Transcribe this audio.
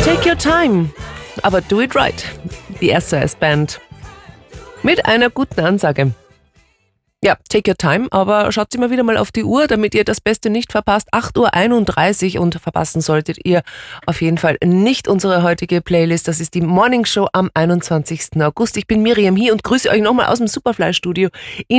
Take Your Time, aber do it right. Die SOS-Band. Mit einer guten Ansage. Ja, take your time, aber schaut immer wieder mal auf die Uhr, damit ihr das Beste nicht verpasst. 8:31 Uhr und verpassen solltet ihr auf jeden Fall nicht unsere heutige Playlist. Das ist die Morning Show am 21. August. Ich bin Miriam hier und grüße euch nochmal aus dem Superfly-Studio